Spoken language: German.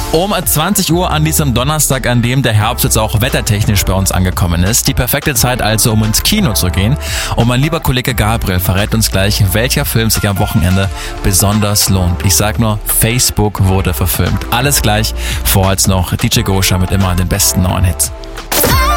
Um 20 Uhr an diesem Donnerstag, an dem der Herbst jetzt auch wettertechnisch bei uns angekommen ist. Die perfekte Zeit also, um ins Kino zu gehen. Und mein lieber Kollege Gabriel verrät uns gleich, welcher Film sich am Wochenende besonders lohnt. Ich sag nur, Facebook wurde verfilmt. Alles gleich, vorher jetzt noch DJ Gosha mit immer den besten neuen Hits.